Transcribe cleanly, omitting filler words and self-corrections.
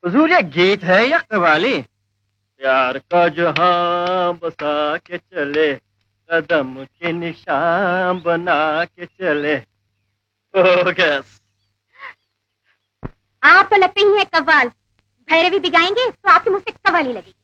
हुजूर ये गीत है या कव्वाली? प्यार का जहां बसा के चले, कदम के निशान बना के चले। बोगस। आप तो लगते ही हैं कव्वाल। भैरवी भी गाएंगे तो आपके मुंह से कव्वाली लगेगी।